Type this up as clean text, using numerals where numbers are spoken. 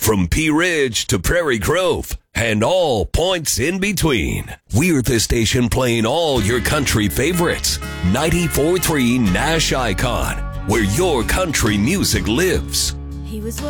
from Pea Ridge to Prairie Grove, and all points in between. We're the station playing all your country favorites. 94.3 Nash Icon, where your country music lives. He was